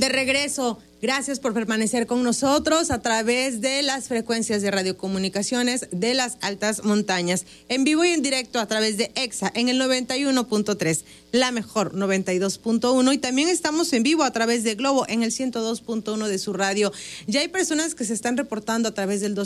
de regreso. Gracias por permanecer con nosotros a través de las frecuencias de radiocomunicaciones de las altas montañas. En vivo y en directo a través de EXA en el 91.3, la mejor 92.1, y también estamos en vivo a través de Globo en el 102.1 de su radio. Ya hay personas que se están reportando a través del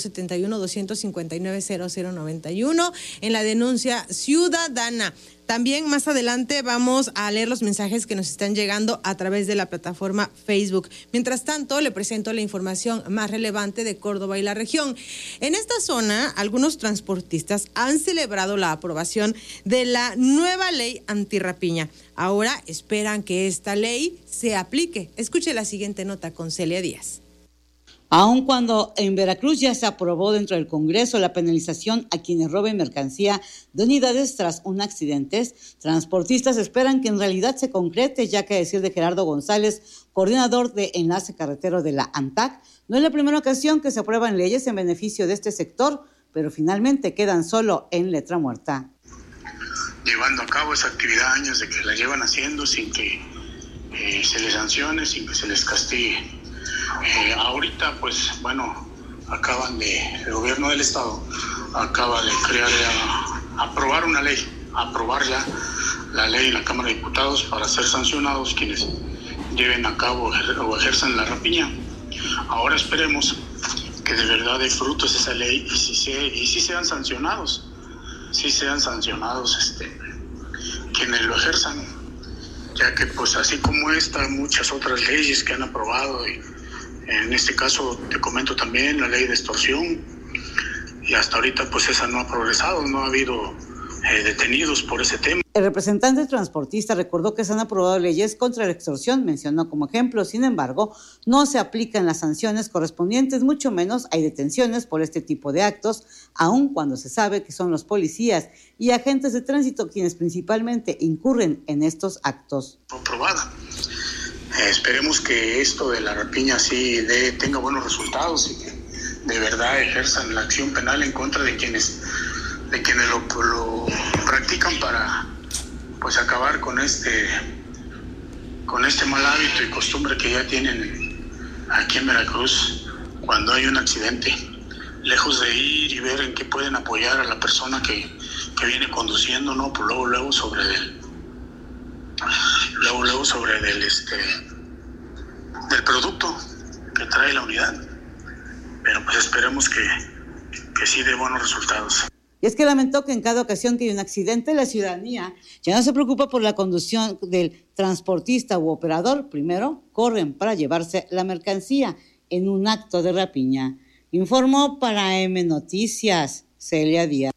271-259-0091 en la denuncia ciudadana. También más adelante vamos a leer los mensajes que nos están llegando a través de la plataforma Facebook. Mientras tanto, le presento la información más relevante de Córdoba y la región. En esta zona, algunos transportistas han celebrado la aprobación de la nueva ley antirrapiña. Ahora esperan que esta ley se aplique. Escuche la siguiente nota con Celia Díaz. Aun cuando en Veracruz ya se aprobó dentro del Congreso la penalización a quienes roben mercancía de unidades tras un accidente, transportistas esperan que en realidad se concrete, ya que a decir de Gerardo González, coordinador de Enlace Carretero de la ANTAC, no es la primera ocasión que se aprueban leyes en beneficio de este sector, pero finalmente quedan solo en letra muerta. Llevando a cabo esa actividad años de que la llevan haciendo sin que se les sancione, sin que se les castigue. Ahorita, pues, bueno, el gobierno del estado acaba de aprobar una ley, aprobar ya la ley en la Cámara de Diputados para ser sancionados quienes lleven a cabo o ejerzan la rapiña. Ahora esperemos que de verdad dé frutos esa ley y sí sean sancionados quienes lo ejerzan, ya que pues así como muchas otras leyes que han aprobado, y en este caso te comento también la ley de extorsión, y hasta ahorita pues esa no ha progresado, no ha habido detenidos por ese tema. El representante transportista recordó que se han aprobado leyes contra la extorsión, mencionó como ejemplo. Sin embargo, no se aplican las sanciones correspondientes, mucho menos hay detenciones por este tipo de actos, aun cuando se sabe que son los policías y agentes de tránsito quienes principalmente incurren en estos actos. Aprobada. Esperemos que esto de la rapiña sí tenga buenos resultados y que de verdad ejerzan la acción penal en contra de quienes lo practican para pues acabar con este mal hábito y costumbre que ya tienen aquí en Veracruz. Cuando hay un accidente, lejos de ir y ver en qué pueden apoyar a la persona que viene conduciendo, no, pues luego sobre del producto que trae la unidad. Pero pues esperemos que sí dé buenos resultados. Y es que lamentó que en cada ocasión que hay un accidente, la ciudadanía ya no se preocupa por la conducción del transportista u operador. Primero, corren para llevarse la mercancía en un acto de rapiña. Informó para M Noticias, Celia Díaz.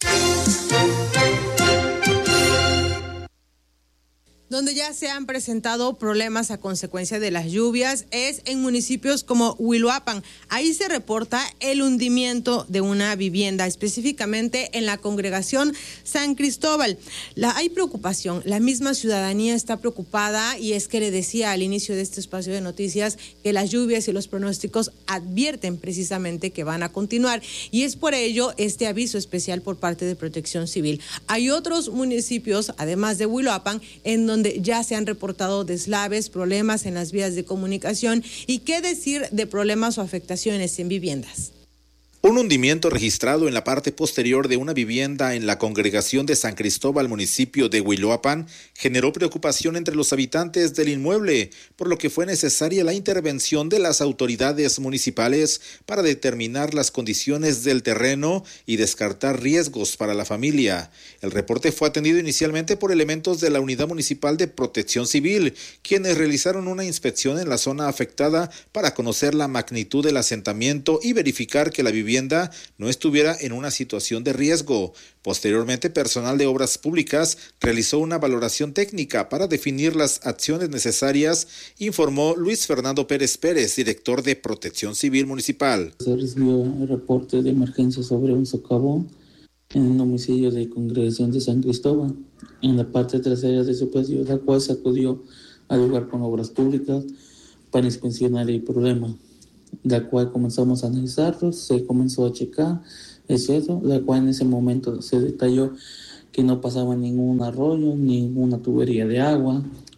Donde ya se han presentado problemas a consecuencia de las lluvias es en municipios como Huiloapan. Ahí se reporta el hundimiento de una vivienda, específicamente en la congregación San Cristóbal. Hay preocupación, la misma ciudadanía está preocupada, y es que le decía al inicio de este espacio de noticias que las lluvias y los pronósticos advierten precisamente que van a continuar, y es por ello este aviso especial por parte de Protección Civil. Hay otros municipios, además de Huiloapan, en donde ya se han reportado deslaves, problemas en las vías de comunicación, y qué decir de problemas o afectaciones en viviendas. Un hundimiento registrado en la parte posterior de una vivienda en la congregación de San Cristóbal, municipio de Huiloapan, generó preocupación entre los habitantes del inmueble, por lo que fue necesaria la intervención de las autoridades municipales para determinar las condiciones del terreno y descartar riesgos para la familia. El reporte fue atendido inicialmente por elementos de la Unidad Municipal de Protección Civil, quienes realizaron una inspección en la zona afectada para conocer la magnitud del asentamiento y verificar que la vivienda no estuviera en una situación de riesgo. Posteriormente, personal de Obras Públicas realizó una valoración técnica para definir las acciones necesarias, informó Luis Fernando Pérez Pérez, director de Protección Civil Municipal. Se recibió el reporte de emergencia sobre un socavón en el domicilio de Congregación de San Cristóbal. En la parte trasera de su patio, la cual se acudió al lugar con Obras Públicas para inspeccionar el problema, la cual comenzamos a analizarlo, se comenzó a checar el suelo, la cual en ese momento se detalló que no pasaba ningún arroyo, ninguna tubería de agua,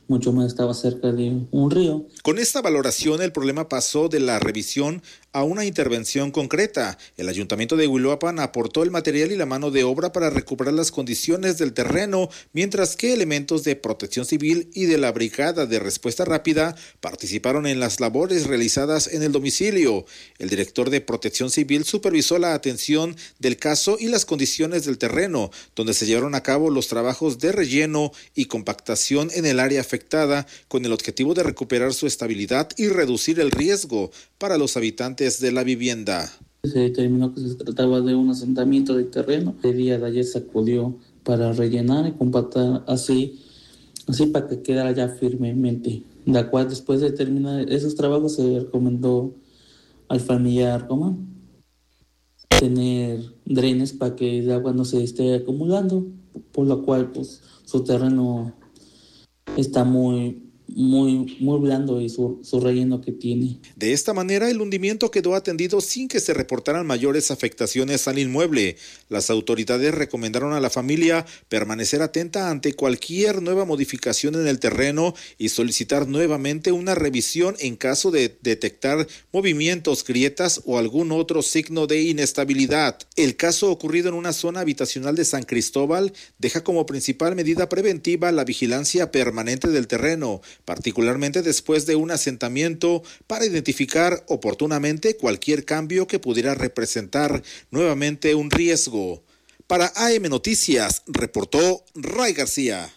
mucho más estaba cerca de un río. Con esta valoración, el problema pasó de la revisión a una intervención concreta. El Ayuntamiento de Huiloapan aportó el material y la mano de obra para recuperar las condiciones del terreno, mientras que elementos de Protección Civil y de la Brigada de Respuesta Rápida participaron en las labores realizadas en el domicilio. El director de Protección Civil supervisó la atención del caso y las condiciones del terreno, donde se llevaron a cabo los trabajos de relleno y compactación en el área afectada, con el objetivo de recuperar su estabilidad y reducir el riesgo para los habitantes de la vivienda. Se determinó que se trataba de un asentamiento de terreno. El día de ayer se acudió para rellenar y compactar así para que quedara ya firmemente. La cual, después de terminar esos trabajos, se recomendó al familiar tener drenes para que el agua no se esté acumulando, por lo cual pues su terreno está muy blando y su relleno que tiene. De esta manera, el hundimiento quedó atendido sin que se reportaran mayores afectaciones al inmueble. Las autoridades recomendaron a la familia permanecer atenta ante cualquier nueva modificación en el terreno y solicitar nuevamente una revisión en caso de detectar movimientos, grietas o algún otro signo de inestabilidad. El caso ocurrido en una zona habitacional de San Cristóbal deja como principal medida preventiva la vigilancia permanente del terreno, particularmente después de un asentamiento, para identificar oportunamente cualquier cambio que pudiera representar nuevamente un riesgo. Para AM Noticias, reportó Ray García.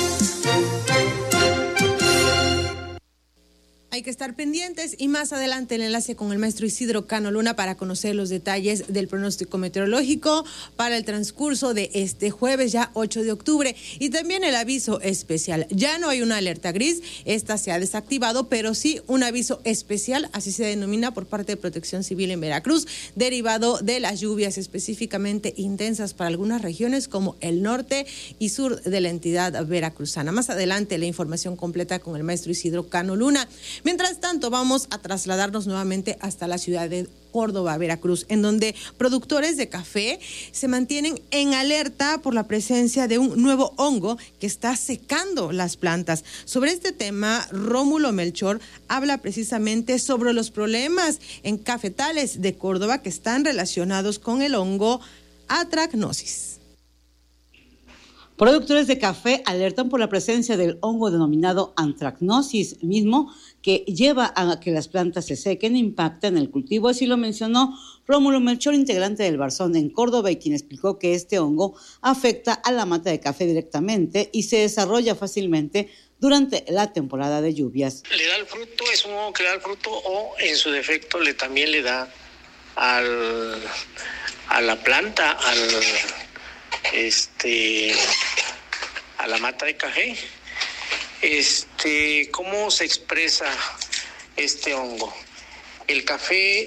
Hay que estar pendientes y más adelante el enlace con el maestro Isidro Cano Luna para conocer los detalles del pronóstico meteorológico para el transcurso de este jueves, ya 8 de octubre. Y también el aviso especial. Ya no hay una alerta gris, esta se ha desactivado, pero sí un aviso especial, así se denomina por parte de Protección Civil en Veracruz, derivado de las lluvias específicamente intensas para algunas regiones como el norte y sur de la entidad veracruzana. Más adelante la información completa con el maestro Isidro Cano Luna. Mientras tanto, vamos a trasladarnos nuevamente hasta la ciudad de Córdoba, Veracruz, en donde productores de café se mantienen en alerta por la presencia de un nuevo hongo que está secando las plantas. Sobre este tema, Rómulo Melchor habla precisamente sobre los problemas en cafetales de Córdoba que están relacionados con el hongo Anthracnosis. Productores de café alertan por la presencia del hongo denominado Anthracnosis, mismo que lleva a que las plantas se sequen e impactan el cultivo. Así lo mencionó Rómulo Melchor, integrante del Barzón en Córdoba, y quien explicó que este hongo afecta a la mata de café directamente y se desarrolla fácilmente durante la temporada de lluvias. Le da el fruto, es un hongo que le da el fruto, o en su defecto también le da a la planta, a la mata de café. ¿Cómo se expresa este hongo? El café,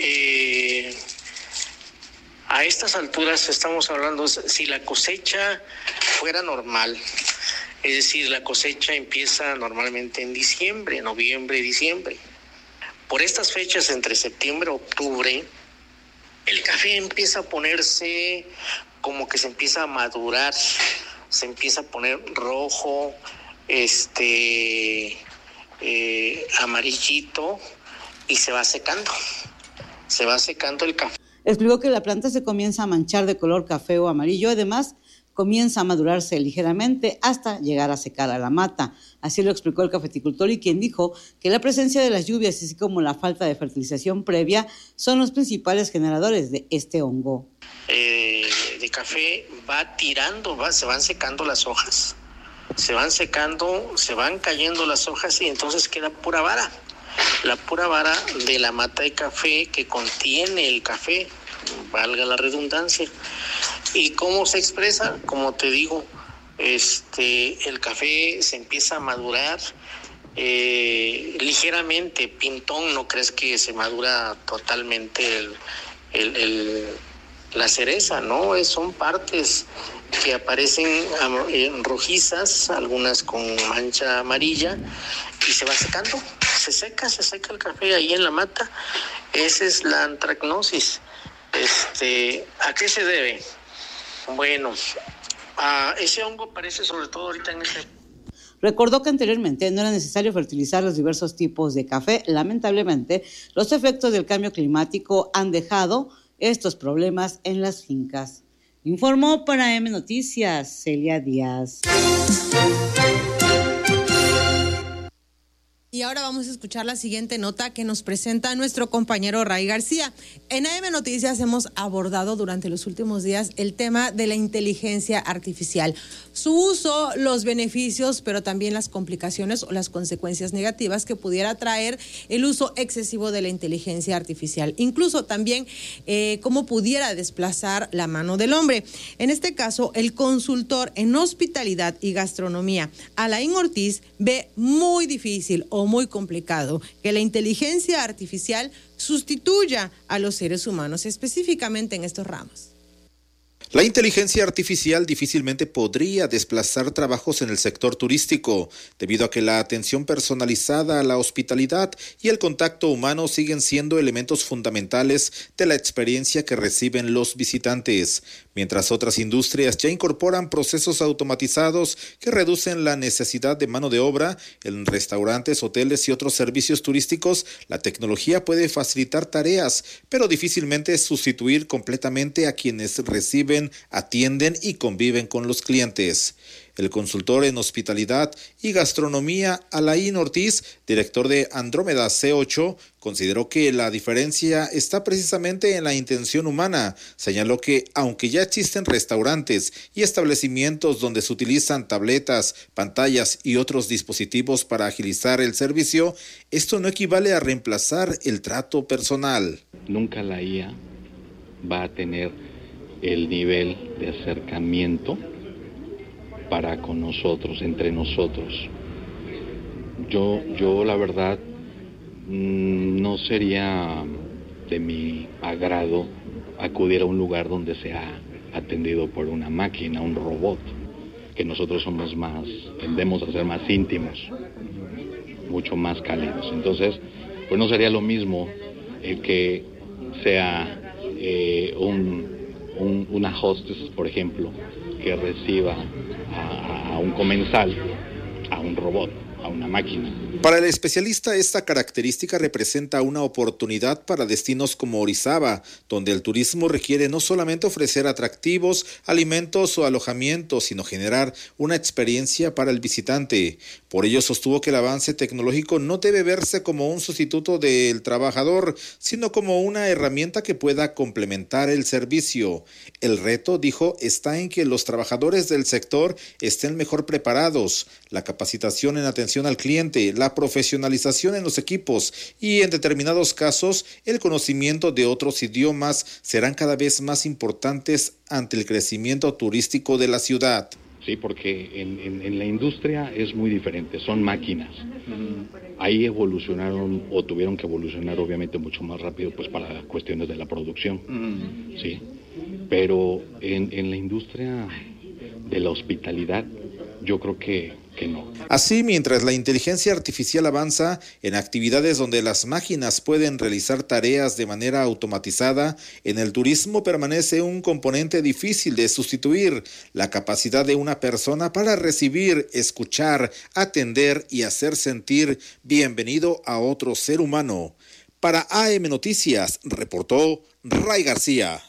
a estas alturas estamos hablando, si la cosecha fuera normal, es decir, la cosecha empieza normalmente en diciembre, noviembre, diciembre. Por estas fechas, entre septiembre y octubre, el café empieza a ponerse como que se empieza a madurar, se empieza a poner rojo, amarillito, y se va secando el café. Explicó que la planta se comienza a manchar de color café o amarillo, además comienza a madurarse ligeramente hasta llegar a secar a la mata. Así lo explicó el cafeticultor, y quien dijo que la presencia de las lluvias, así como la falta de fertilización previa, son los principales generadores de este hongo. De café se van secando las hojas, se van cayendo las hojas, y entonces queda pura vara, la pura vara de la mata de café que contiene el café, valga la redundancia. ¿Y cómo se expresa? Como te digo, el café se empieza a madurar ligeramente, pintón, no crees que se madura totalmente la cereza, ¿no? Son partes que aparecen rojizas, algunas con mancha amarilla, y se va secando, se seca el café ahí en la mata. Esa es la Anthracnosis. ¿A qué se debe? Bueno, ese hongo aparece sobre todo ahorita en Recordó que anteriormente no era necesario fertilizar los diversos tipos de café. Lamentablemente, los efectos del cambio climático han dejado estos problemas en las fincas. Informó para M Noticias, Celia Díaz. Y ahora vamos a escuchar la siguiente nota que nos presenta nuestro compañero Ray García. En AM Noticias hemos abordado durante los últimos días el tema de la inteligencia artificial, su uso, los beneficios, pero también las complicaciones o las consecuencias negativas que pudiera traer el uso excesivo de la inteligencia artificial. Incluso también cómo pudiera desplazar la mano del hombre. En este caso, el consultor en hospitalidad y gastronomía, Alain Ortiz, ve muy difícil o muy complicado que la inteligencia artificial sustituya a los seres humanos, específicamente en estos ramos. La inteligencia artificial difícilmente podría desplazar trabajos en el sector turístico, debido a que la atención personalizada a la hospitalidad y el contacto humano siguen siendo elementos fundamentales de la experiencia que reciben los visitantes, mientras otras industrias ya incorporan procesos automatizados que reducen la necesidad de mano de obra. En restaurantes, hoteles y otros servicios turísticos, la tecnología puede facilitar tareas, pero difícilmente sustituir completamente a quienes reciben, atienden y conviven con los clientes. El consultor en hospitalidad y gastronomía, Alain Ortiz, director de Andrómeda C8, consideró que la diferencia está precisamente en la intención humana. Señaló que, aunque ya existen restaurantes y establecimientos donde se utilizan tabletas, pantallas y otros dispositivos para agilizar el servicio, esto no equivale a reemplazar el trato personal. Nunca la IA va a tener el nivel de acercamiento para con nosotros, entre nosotros. Yo la verdad no sería de mi agrado acudir a un lugar donde sea atendido por una máquina, un robot, que nosotros tendemos a ser más íntimos, mucho más cálidos. Entonces, pues no sería lo mismo que sea una hostess, por ejemplo, que reciba a un comensal, a un robot, a una máquina. Para el especialista, esta característica representa una oportunidad para destinos como Orizaba, donde el turismo requiere no solamente ofrecer atractivos, alimentos o alojamientos, sino generar una experiencia para el visitante. Por ello sostuvo que el avance tecnológico no debe verse como un sustituto del trabajador, sino como una herramienta que pueda complementar el servicio. El reto, dijo, está en que los trabajadores del sector estén mejor preparados, la capacitación en atención al cliente, la profesionalización en los equipos y, en determinados casos, el conocimiento de otros idiomas serán cada vez más importantes ante el crecimiento turístico de la ciudad. Sí, porque en la industria es muy diferente, son máquinas. Ahí evolucionaron o tuvieron que evolucionar obviamente mucho más rápido pues para cuestiones de la producción. Sí, pero en la industria de la hospitalidad yo creo que no. Así, mientras la inteligencia artificial avanza en actividades donde las máquinas pueden realizar tareas de manera automatizada, en el turismo permanece un componente difícil de sustituir: la capacidad de una persona para recibir, escuchar, atender y hacer sentir bienvenido a otro ser humano. Para AM Noticias, reportó Ray García.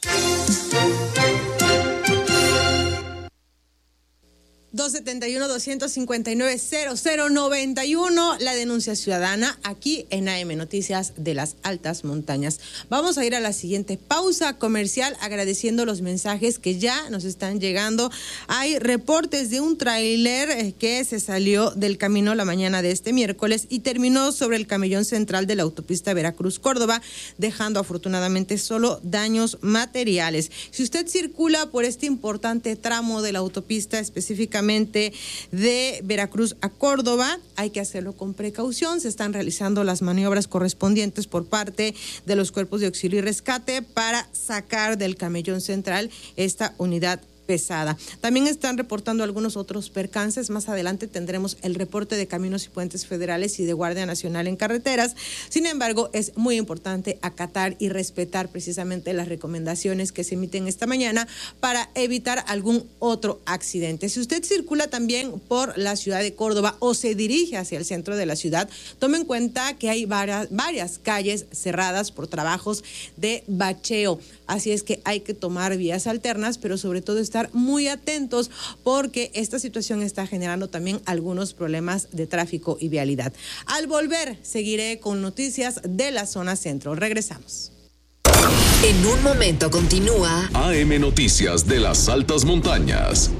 271-259-0091, la denuncia ciudadana aquí en AM Noticias de las Altas Montañas. Vamos a ir a la siguiente pausa comercial, agradeciendo los mensajes que ya nos están llegando. Hay reportes de un tráiler que se salió del camino la mañana de este miércoles y terminó sobre el camellón central de la autopista Veracruz-Córdoba, dejando afortunadamente solo daños materiales. Si usted circula por este importante tramo de la autopista, específicamente de Veracruz a Córdoba, hay que hacerlo con precaución. Se están realizando las maniobras correspondientes por parte de los cuerpos de auxilio y rescate para sacar del camellón central esta unidad pesada. También están reportando algunos otros percances. Más adelante tendremos el reporte de Caminos y Puentes Federales y de Guardia Nacional en carreteras. Sin embargo, es muy importante acatar y respetar precisamente las recomendaciones que se emiten esta mañana para evitar algún otro accidente. Si usted circula también por la ciudad de Córdoba o se dirige hacia el centro de la ciudad, tome en cuenta que hay varias calles cerradas por trabajos de bacheo. Así es que hay que tomar vías alternas, pero sobre todo estar muy atentos porque esta situación está generando también algunos problemas de tráfico y vialidad. Al volver, seguiré con noticias de la zona centro. Regresamos. En un momento continúa AM Noticias de las Altas Montañas.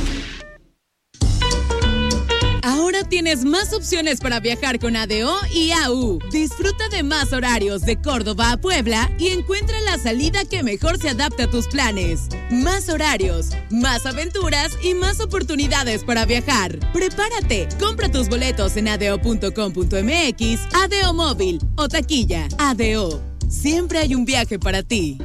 Ahora tienes más opciones para viajar con ADO y AU. Disfruta de más horarios de Córdoba a Puebla y encuentra la salida que mejor se adapte a tus planes. Más horarios, más aventuras y más oportunidades para viajar. Prepárate, compra tus boletos en ado.com.mx, ADO Móvil o taquilla. ADO, siempre hay un viaje para ti.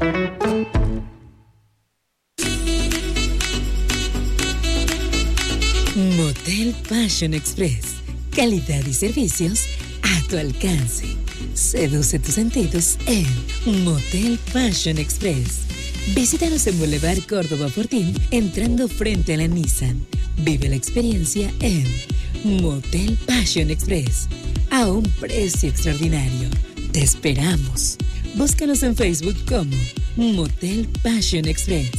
Motel Passion Express. Calidad y servicios a tu alcance. Seduce tus sentidos en Motel Passion Express. Visítanos en Boulevard Córdoba Fortín, entrando frente a la Nissan. Vive la experiencia en Motel Passion Express. A un precio extraordinario. Te esperamos. Búscanos en Facebook como Motel Passion Express.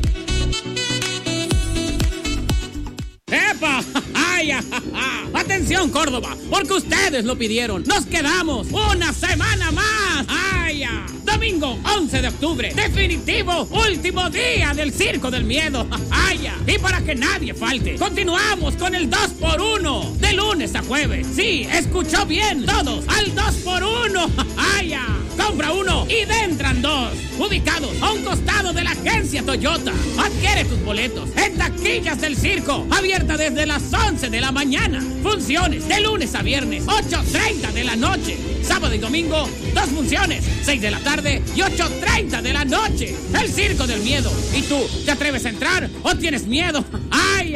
¡Epa! ¡Ay! ¡Atención, Córdoba! Porque ustedes lo pidieron. ¡Nos quedamos una semana más! ¡Ay! Domingo 11 de octubre, definitivo, último día del Circo del Miedo. ¡Ay! Y para que nadie falte, continuamos con el 2x1 de lunes a jueves. Sí, escuchó bien, todos al 2x1. ¡Ay! Compra uno y entran dos. Ubicados a un costado de la agencia Toyota. Adquiere tus boletos en Taquillas del Circo, abierta desde las 11 de la mañana. Funciones de lunes a viernes, 8:30 de la noche. Sábado y domingo, 2 funciones, 6 de la tarde y 8:30 de la noche. El Circo del Miedo. ¿Y tú, te atreves a entrar o tienes miedo? ¡Ay!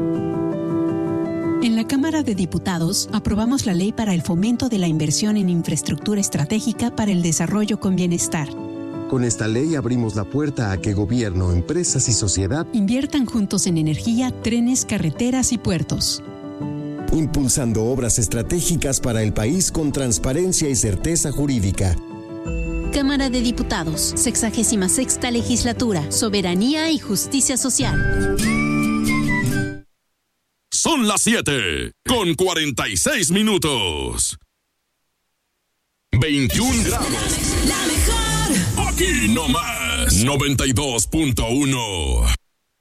En la Cámara de Diputados aprobamos la ley para el fomento de la inversión en infraestructura estratégica para el desarrollo con bienestar. Con esta ley abrimos la puerta a que gobierno, empresas y sociedad inviertan juntos en energía, trenes, carreteras y puertos. Impulsando obras estratégicas para el país con transparencia y certeza jurídica. Cámara de Diputados, 66ª Legislatura, Soberanía y Justicia Social. Son las 7 con 46 minutos. 21 grados. La mejor. Aquí nomás. 92.1.